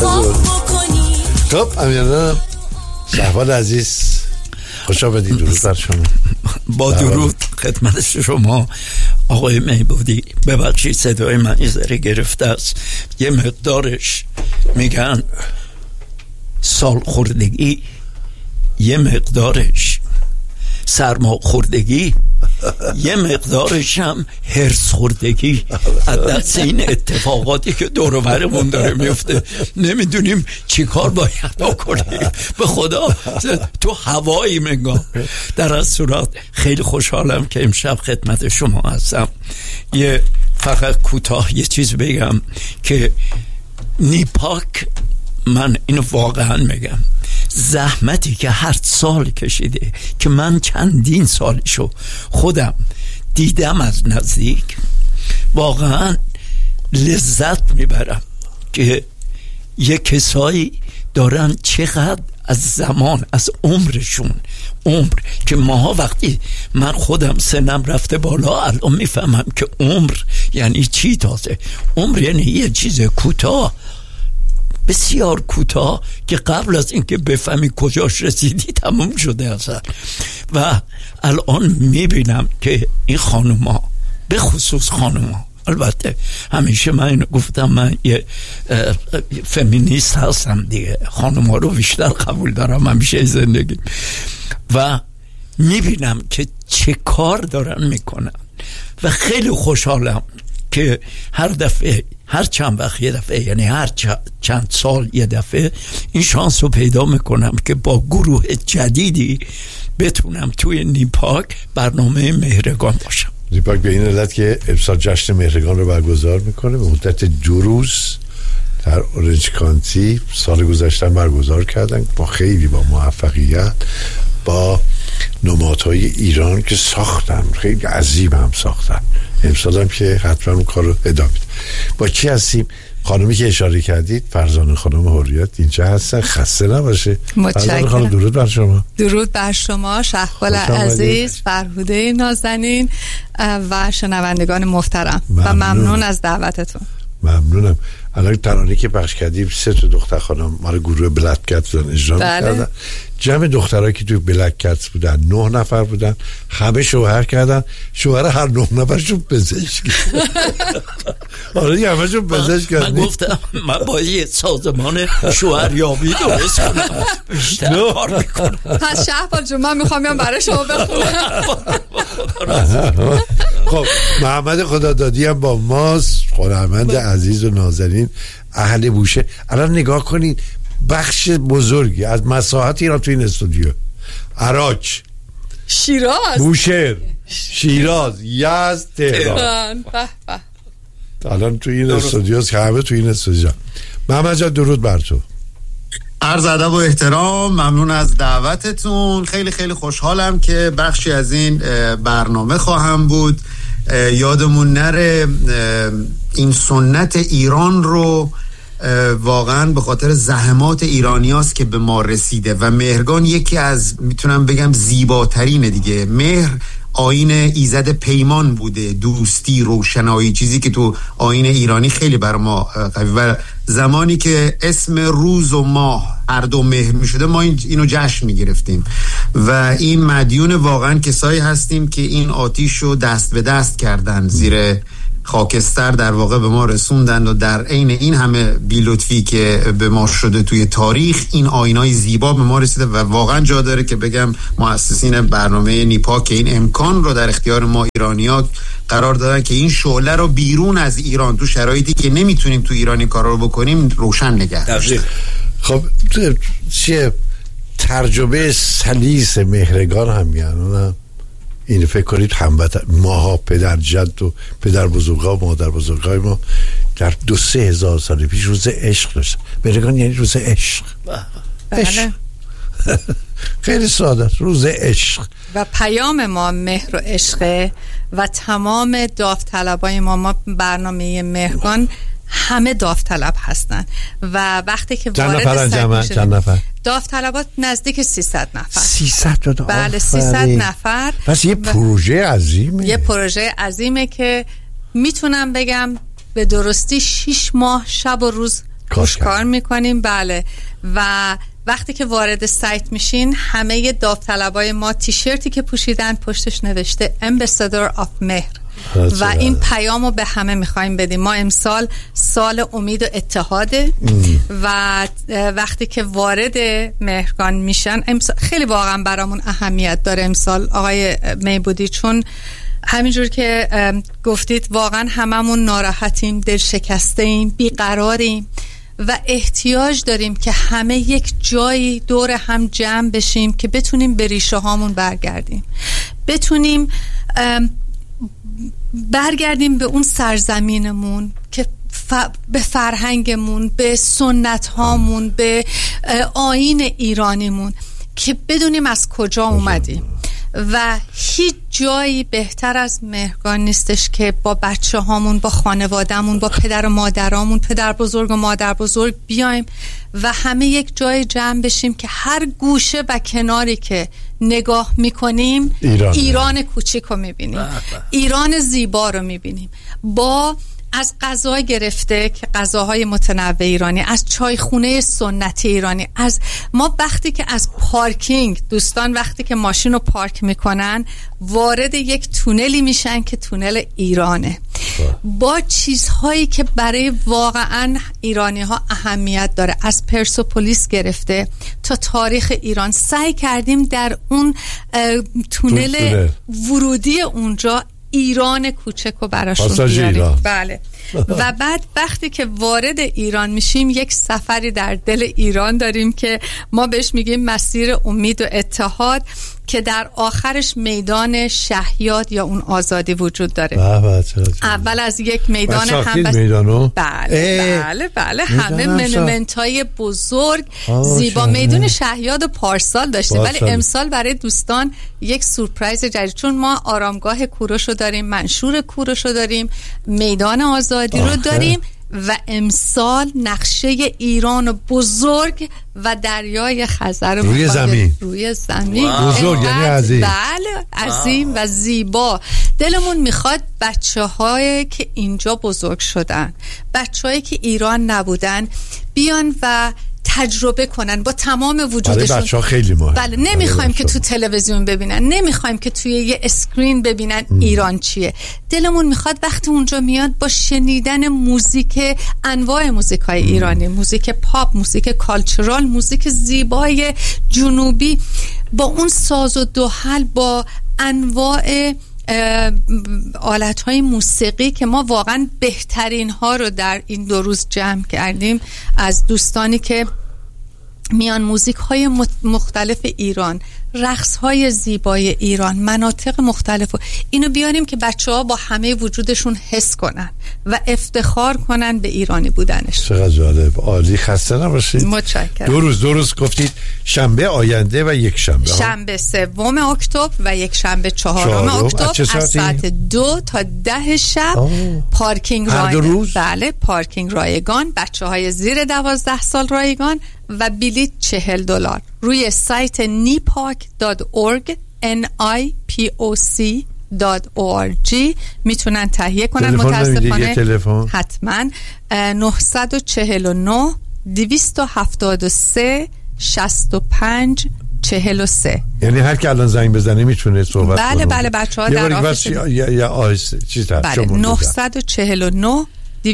خب امیرانم شهبال عزیز خوش آمدید. درود بر شما. با درود خدمت شما آقای میبودی. ببخشید صدای من یه ذره گرفته است، یه مقدارش میگن سال خوردگی، یه مقدارش سرما خوردگی، یه مقدارش هم هرس خوردگی. از دست این اتفاقاتی که دور و برمون داره میفته نمیدونیم چی کار باید بکنیم. به خدا تو هوایی منگاه. در از صورت خیلی خوشحالم که امشب خدمت شما هستم. یه فقط کوتاه یه چیز بگم که نیپاک، من اینو واقعا میگم، زحمتی که هر سال کشیده که من چندین سالشو خودم دیدم از نزدیک، واقعا لذت میبرم که یه کسایی دارن چقدر از زمان، از عمرشون، عمر که ماها وقتی من خودم سنم رفته بالا الان میفهمم که عمر یعنی چی. تازه عمر یعنی یه چیز کوتاه، بسیار کوتاه که قبل از اینکه بفهمی کجاش رسیدی تمام شده اصلا. و الان میبینم که این خانوما، به خصوص خانوما، البته همیشه من اینو گفتم من یه فمینیست هستم دیگه، خانوما رو بیشتر قبول دارم همیشه زندگی، و میبینم که چه کار دارن میکنن و خیلی خوشحالم که هر دفعه، هر چند وقت یه دفعه، یعنی هر چند سال یه دفعه این شانس رو پیدا میکنم که با گروه جدیدی بتونم توی نیپاک برنامه مهرگان باشم. نیپاک به این علت که امسال جشن مهرگان رو برگزار میکنه به مدت 2 روز در اورنج کانتی. سال گذشته برگزار کردن با خیلی با موفقیت، با نمادهای ایران که ساختن، خیلی عظیم هم ساختن. امسال هم که حتما اون کار رو ادامه میدیم. با کی هستیم؟ خانمی که اشاره کردید، فرزانه خانم حریت اینجا هستن. خسته نباشه. فرزانه خانم درود بر شما. درود بر شما شهبال عزیز، فرهوده نازنین و شنوندگان محترم. و ممنون از دعوتتون. ممنونم. الان ترانه که پخش کردیم 3 دختر خانم مال گروه بلک کتس بودن، اجرا می‌کردن. جمع دخترایی که توی بلک کتس بودن 9 نفر بودن، همه شوهر کردن. شوهر هر 9 نفرشون پزشک. آره همه‌شون پزشک. من گفتم من با یه سازمان شوهریابی درست کنم، بیشتر کار میکنم. پس شهبال جون من میخوام بیام برای شما بخونم. خب محمد خدادادی هم با ماست، خداوند عزیز و نازنین اهل بوشه. الان نگاه کنین بخش بزرگی از مساحت ایران تو این استودیو، عراق، شیراز، بوشهر، شیراز، یزد، تهران. الان تو این استودیوست که همه تو این استودیو. محمد جان درود بر تو. عرض ادب و احترام، ممنون از دعوتتون. خیلی خیلی خوشحالم که بخشی از این برنامه خواهم بود. یادمون نره این سنت ایران رو واقعا به خاطر زحمات ایرانیاست که به ما رسیده و مهرگان یکی از میتونم بگم زیباترینه دیگه. مهر آیین ایزد پیمان بوده، دوستی، روشنایی، چیزی که تو آیین ایرانی خیلی بر ما قوی. و زمانی که اسم روز و ماه هر دو مهر می شده ما اینو جشن می گرفتیم و این مدیون واقعا کسایی هستیم که این آتیش رو دست به دست کردن، زیر خاکستر در واقع به ما رسوندن و در عین این همه بی‌لطفی که به ما شده توی تاریخ این آینای زیبا به ما رسیده و واقعا جا داره که بگم مؤسسین برنامه نیپاک که این امکان رو در اختیار ما ایرانی‌ها قرار دادن که این شعله رو بیرون از ایران تو شرایطی که نمیتونیم تو ایرانی کارا رو بکنیم روشن نگه داشتن. خب چیه ترجمه سلیس مهرگان هم میگن؟ این فکر کنید هموطن ماها، پدر جد و پدر بزرگا و مادر بزرگای ما در 2-3 هزار سال پیش روز عشق داشتن. مهرگان یعنی روز عشق. عشق. خیلی ساده، روز عشق. و پیام ما مهر و عشقه و تمام داوطلبای ما برنامه مهرگان همه داوطلب هستن و وقتی که وارد چند نفر داوطلبات نزدیک 300 نفر. 300 تا؟ بله 300 نفر. پس یه پروژه عظیمه. یه پروژه عظیمه که میتونم بگم به درستی 6 ماه شب و روز پوشکار میکنیم. بله. و وقتی که وارد سایت میشین همه داوطلبای ما تیشرتی که پوشیدن پشتش نوشته Ambassador of مهر و این پیامو به همه میخوایم بدیم. ما امسال سال امید و اتحاده و وقتی که وارد مهرگان میشن خیلی واقعا برامون اهمیت داره امسال آقای میبودی، چون همینجور که گفتید واقعا هممون ناراحتیم، دل شکسته ایم، بیقراریم و احتیاج داریم که همه یک جایی دور هم جمع بشیم که بتونیم به ریشه هامون برگردیم، بتونیم برگردیم به اون سرزمینمون، که به فرهنگمون، به سنت هامون، به آیین ایرانیمون، که بدونیم از کجا اومدیم. و هیچ جایی بهتر از مهرگان نیستش که با بچه هامون، با خانوادهمون، با پدر و مادرامون، پدر بزرگ و مادر بزرگ بیایم و همه یک جای جمع بشیم که هر gوشه و کناری که نگاه میکنیم ایران کوچیک رو میبینیم، ایران زیبا رو میبینیم، با از غذا گرفته که غذاهای متنوع ایرانی، از چایخونه سنتی ایرانی، از ما وقتی که از پارکینگ، دوستان وقتی که ماشین رو پارک میکنن وارد یک تونلی میشن که تونل ایرانه، با چیزهایی که برای واقعا ایرانی ها اهمیت داره، از پرسپولیس گرفته تا تاریخ ایران. سعی کردیم در اون تونل ورودی اونجا ایران کوچک رو براشون بیاریم. بله. و بعد وقتی که وارد ایران میشیم یک سفری در دل ایران داریم که ما بهش میگیم مسیر امید و اتحاد، که در آخرش میدان شهیاد یا اون آزادی وجود داره. اول از یک میدان بله همه منومنت‌های بزرگ زیبا. میدان شهیاد پارسال داشته ولی امسال برای دوستان یک سورپرایز جدید، چون ما آرامگاه کوروشو داریم، منشور کوروشو داریم، میدان آزادی رو داریم و امسال نقشه ایران بزرگ و دریای خزر روی زمین بزرگ، یعنی عظیم. بله عظیم و زیبا. دلمون میخواد بچه‌هایی که اینجا بزرگ شدن، بچه‌هایی که ایران نبودن بیان و تجربه کنن با تمام وجودشون. بچه‌ها خیلی مهمه. بله نمیخوایم که تو تلویزیون ببینن، نمیخوایم که توی یه اسکرین ببینن ایران چیه. دلمون میخواد وقتی اونجا میاد با شنیدن موزیک، انواع موزیکای ایرانی، موزیک پاپ، موزیک کالچورال، موزیک زیبای جنوبی، با اون ساز و دهل، با انواع آلت‌های موسیقی که ما واقعا بهترین ها رو در این 2 روز جمع کردیم از دوستانی که میان، موزیک های مختلف ایران، رقص های زیبای ایران، مناطق مختلف، اینو بیاریم که بچه ها با همه وجودشون حس کنن و افتخار کنن به ایرانی بودنش. چقدر جالب، عالی. خسته نباشید. متشکرم. 2 روز گفتید، شنبه آینده و یک شنبه، شنبه 3 اکتبر و یک شنبه 4 اکتبر از ساعت 2 تا 10 شب. پارکینگ رایگان. بله پارکینگ رایگان، بچه های زیر 12 سال رایگان و بلیط $40 روی سایت nipoc.org nipoc.org میتونن تهیه کنن. متاسفانه حتما 949 273 65 43. یعنی هر که الان زنگ بزنه میتونه صحبت کنه. بله بچه‌ها در آفیس یا چیز هست. 949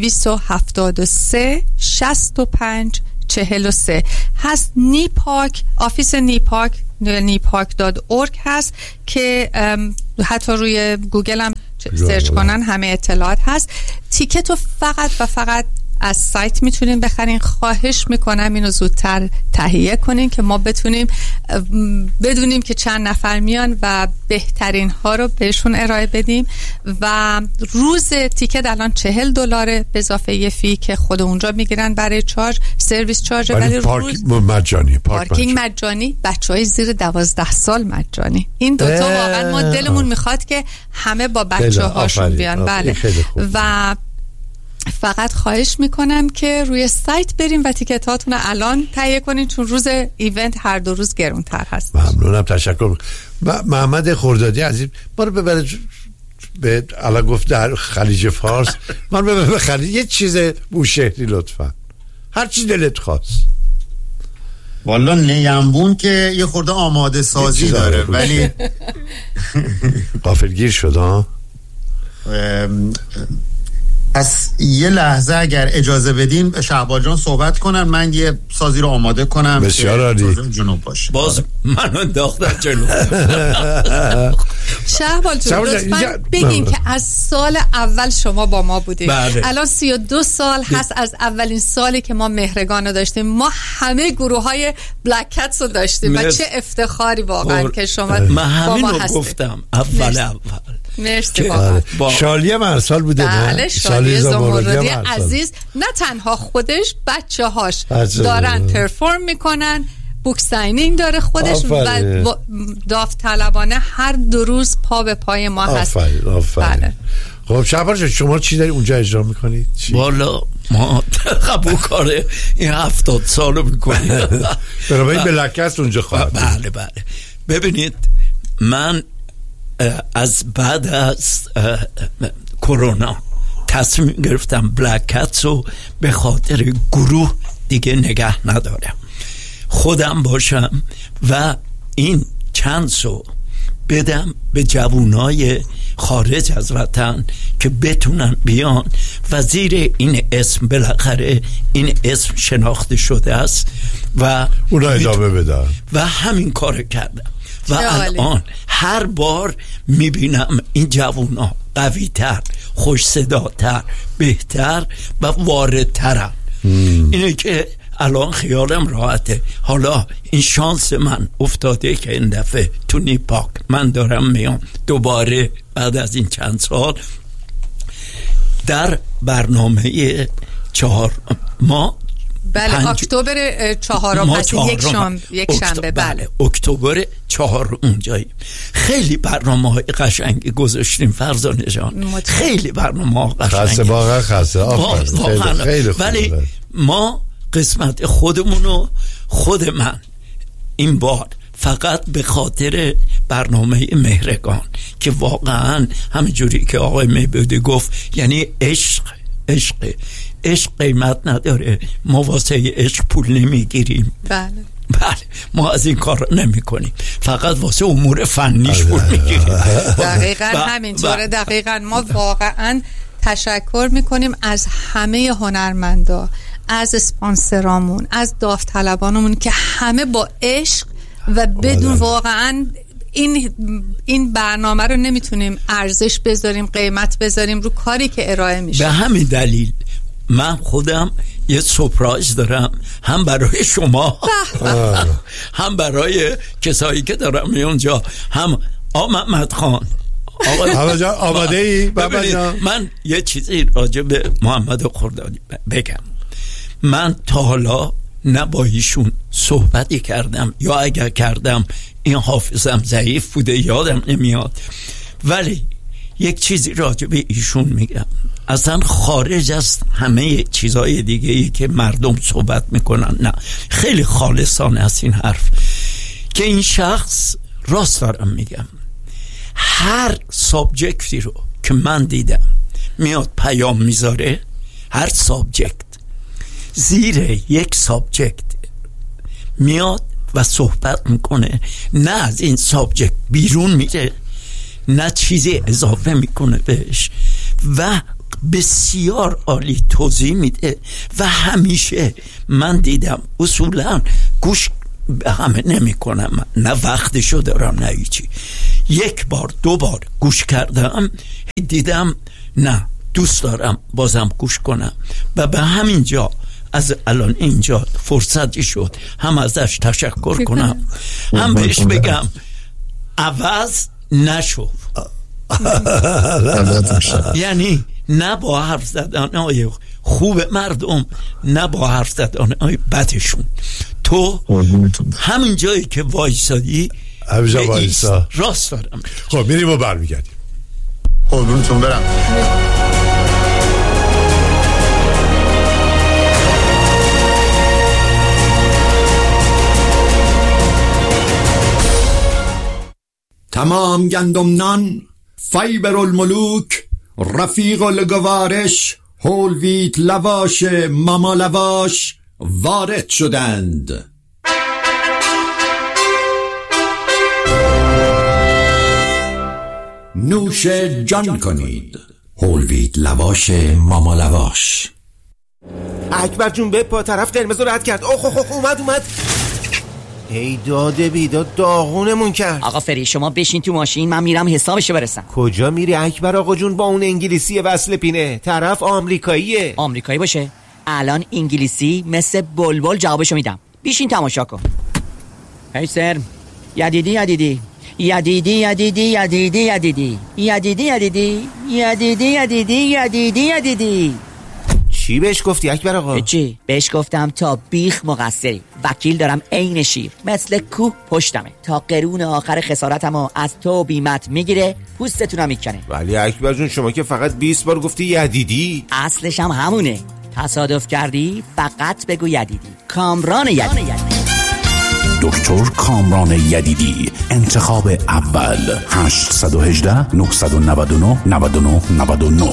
273 65 43 هست. نیپاک، آفیس نیپاک nipoc.org هست که حتی روی گوگل هم سرچ کنن همه اطلاعات هست. تیکت رو فقط و فقط از سایت میتونین بخرین. خواهش میکنم اینو زودتر تهیه کنین که ما بتونیم بدونیم که چند نفر میان و بهترین ها رو بهشون ارائه بدیم. و روز تیکت الان $40 به اضافه یه فی که خود اونجا میگیرن برای چارج، سرویس چارج، ولی روز مجانی، پارکینگ مجانی، بچهای زیر 12 سال مجانی. این دوتا واقعا ما دلمون میخواد که همه با بچه هاشون بیان. بله. و فقط خواهش میکنم که روی سایت بریم و تیکتاتون رو الان تهیه کنین، چون روز ایونت هر 2 روز گرونتر هست. ممنونم، تشکر. محمد خردادی عزیز، ما رو ببره به الان گفت در خلیج فارس، ما رو ببره به خلیج، یه چیز بوشهری لطفا. هر چی دلت خواست. والا نیمبون که یه خورده آماده سازی داره ولی غافلگیر شد ها. پس یه لحظه اگر اجازه بدین شهبال جان صحبت کنن، من یه سازی رو آماده کنم. بسیار عالی. جنوب باشه. باز منو انداختن جلو. شهبال جان لطفاً بگین که از سال اول شما با ما بودید. الان 32 سال هست از اولین سالی که ما مهرگان رو داشتیم. ما همه گروه های بلک کتس رو داشتیم و چه افتخاری واقعا که شما با ما هستید. گفتم اول مرسی با شالیه مرسال بوده. بله شالیه زمردی عزیز نه تنها خودش بچه هاش دارن پرفورم میکنن، بوک ساینینگ داره خودش و داوطلبانه هر 2 روز پا به پای ما هست. بله. خب شهبال شما چی داری اونجا اجرا میکنید؟ والا ما قبول کاره این 70 سالو میکنیم. برای بلک کتس اونجا خواهد. بله ببینید من از بعد از کرونا تصمیم گرفتم بلک کتس رو به خاطر گروه دیگه نگه ندارم، خودم باشم و این چانس رو بدم به جوانای خارج از وطن که بتونن بیان و زیر این اسم بالاخره این اسم شناخته شده است و اونا ادامه بدن و همین کار کردم و الان هر بار میبینم این جوونا قوی تر، خوش صداتر، بهتر و واردترن. اینه که الان خیالم راحته. حالا این شانس من افتاده که این دفعه تو نیپاک من دارم میام دوباره بعد از این چند سال در برنامه 4 ما بله اکتبر 4 پس یک شنبه بله اکتبر 4 اونجاییم. خیلی برنامه‌های قشنگی گذاشتیم فرزانه جان، خیلی برنامه‌ها قشنگی واقعا خیلی خوبه. ولی ما قسمت خودمونو خود من این بار فقط به خاطر برنامه مهرگان که واقعا همینجوری که آقای میبودی گفت یعنی عشق قیمت نداره، ما واسه عشق پول نمیگیریم. بله ما از این کار نمی کنیم، فقط واسه امور فنیش پول میگیریم. دقیقا همینطوره. دقیقا ما واقعا تشکر میکنیم از همه هنرمندا، از اسپانسرامون، از داوطلبانمون که همه با عشق و بدون واقعا این برنامه رو نمیتونیم ارزش بذاریم، قیمت بذاریم رو کاری که ارائه میشه. به همین دلیل من خودم یه سورپرایز دارم، هم برای شما هم برای کسایی که دارم اونجا، هم محمد خان. آماده ای؟ من یه چیزی راجع به محمد خردادی بگم. من تا حالا نه با ایشون صحبتی کردم یا اگر کردم این حافظم ضعیف بوده یادم نمیاد، ولی یک چیزی راجع به ایشون میگم اصلا خارج از همه چیزهای دیگه ای که مردم صحبت میکنن، نه خیلی خالصانه است این حرف که این شخص، راست دارم میگم، هر سابجکتی رو که من دیدم میاد پیام میذاره، هر سابجکت زیر یک سابجکت میاد و صحبت میکنه، نه از این سابجکت بیرون میره، نه چیزی اضافه میکنه بهش و بسیار عالی توضیح میده و همیشه من دیدم اصولا گوش به همه نمی کنم، نه وقتشو دارم نه هیچی، 1 بار 2 بار گوش کردم دیدم نه دوست دارم بازم گوش کنم و به همین جا از الان اینجا فرصتی شد هم ازش تشکر کنم هم بهش بگم عوض نشو. یعنی نه با حرف زدن های خوب مردم، نه با حرف زدن های بدشون. تو همین جایی که وایسادی همینجا وایسا. راست دارم. خب میریم و برمیگردیم. قربونتون برم. تمام گندمنان، فیبر الملوک، رفیق الگوارش، هول ویت لواش، ماما لواش، وارد شدند. نوش جان کنید. هولوید لواش ماما لواش. اکبر جون به پا طرف قرمز رو رد کرد. اومد. ای داده بیداد داغونمون کرد. آقا فری شما بشین تو ماشین، من میرم حسابشو برسم. کجا میری اکبر آقا جون با اون انگلیسی وصل پینه؟ طرف آمریکاییه. آمریکایی باشه الان انگلیسی مثل بلبل جوابشو میدم. بیشین تماشا کن. هی سر یدیدی چی بهش گفتی اکبر آقا؟ چی؟ بهش گفتم تا بیخ مقصری، وکیل دارم عین شیر، مثل کوه پشتمه، تا قرون آخر خسارتمو از تو بیمت میگیره، پوستتونم میکنه. ولی اکبر جون شما که فقط 20 بار گفتی یدیدی. اصلش هم همونه. تصادف کردی فقط بگو یدیدی. کامران یدیدی. دکتر کامران یدیدی، انتخاب اول. 818 999 9999.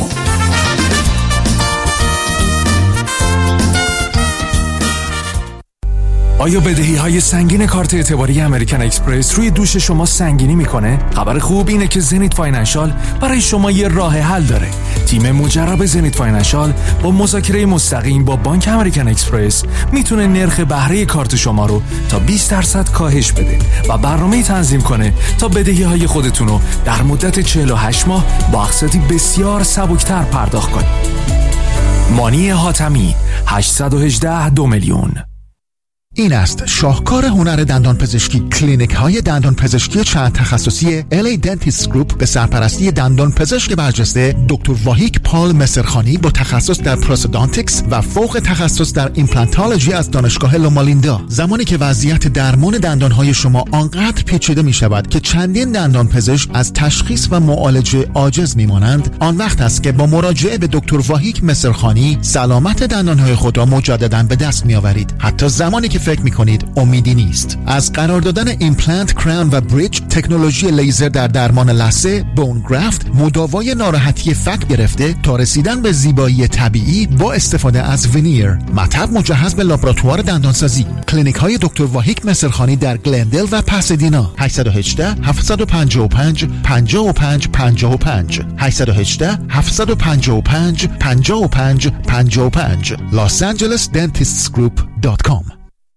آیا بدهی‌های سنگین کارت اعتباری امریکن اکسپرس روی دوش شما سنگینی میکنه؟ خبر خوب اینه که زنیت فاینانشال برای شما یه راه حل داره. تیم مجرب زنیت فاینانشال با مذاکره مستقیم با بانک امریکن اکسپرس میتونه نرخ بهره کارت شما رو تا 20% کاهش بده و برنامه‌ای تنظیم کنه تا بدهی‌های خودتون رو در مدت 48 ماه با اقساطی بسیار سبکتر پرداخت کنید. مانی حاتمی 818 2 میلیون. این است شاهکار هنر دندان پزشکی. کلینیک های دندان پزشکی چند تخصصی LA Dentist Group به سرپرستی دندان پزشک برجسته دکتر واهیک پال مسرخانی با تخصص در پروستودانتیکس و فوق تخصص در ایمپلانتولوژی از دانشگاه لومالیندا. زمانی که وضعیت درمان دندان های شما آنقدر پیچیده می شود که چندین دندان پزشک از تشخیص و معالجه عاجز می مانند، آن وقت است که با مراجعه به دکتر واهیک مسرخانی سلامت دندان های خود را مجددا به دست می آورید، حتی زمانی که فکر می‌کنید امیدی نیست. از قرار دادن ایمپلنت، کراون و بریج، تکنولوژی لیزر در درمان لثه، بون گرافت، مداوای ناراحتی فک گرفته تا رسیدن به زیبایی طبیعی با استفاده از ونیر، مطب مجهز به لابراتوار دندانسازی. کلینیک‌های دکتر واهیک مسرخانی در گلندل و پاسادینا. 818 755 55 55 818 755 55 55 losangelesdentistsgroup.com.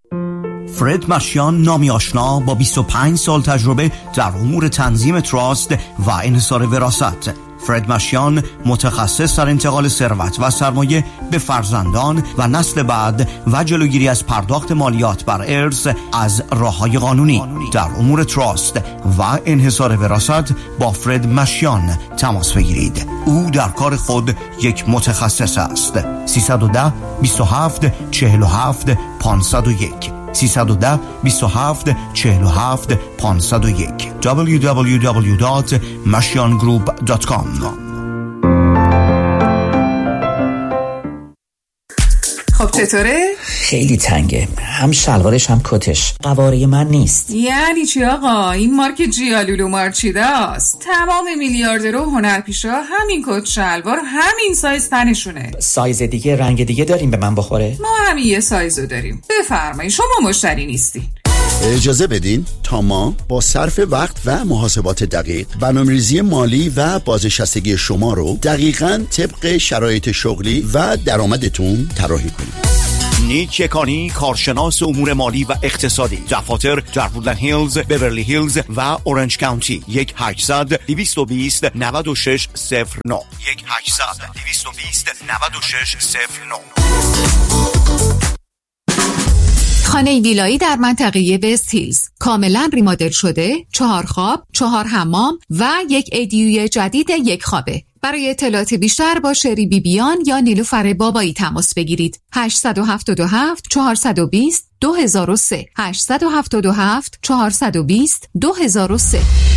فرد مشیان، نامی آشنا با 25 سال تجربه در امور تنظیم تراست و انحصار وراثت. فرد مشیان متخصص در انتقال ثروت و سرمایه به فرزندان و نسل بعد و جلوگیری از پرداخت مالیات بر ارث از راه‌های قانونی. در امور تراست و انحصار وراثت با فرد مشیان تماس بگیرید. او در کار خود یک متخصص است. 310 27 47 501 310 27 47 501 www.mashiangroup.com. خب چطوره؟ خیلی تنگه، هم شلوارش هم کتش قواره من نیست. یعنی چی آقا؟ این مارک جیالولو مارچیده است. تمام میلیاردرها و هنرپیشا همین کت شلوار همین سایز تنشونه. سایز دیگه، رنگ دیگه داریم به من بخوره؟ ما همین یه سایزو داریم. بفرمایید، شما مشتری نیستین. اجازه بدین تا ما با صرف وقت و محاسبات دقیق برنامه‌ریزی مالی و بازنشستگی شما رو دقیقاً طبق شرایط شغلی و درآمدتون طراحی کنیم. نیک یکانی، کارشناس امور مالی و اقتصادی. دفاتر در وودلند هیلز، بیورلی هیلز و اورنج کانتی. 1-800-220-9609 1-800-220-9609. خانه ویلایی در منطقه وست هیلز، کاملا ریمادل شده، 4 خواب، 4 حمام و یک ایدیوی جدید 1 خوابه. برای اطلاعات بیشتر با شری بیبیان یا نیلوفر بابایی تماس بگیرید. 877 420 2003 877 420 2003.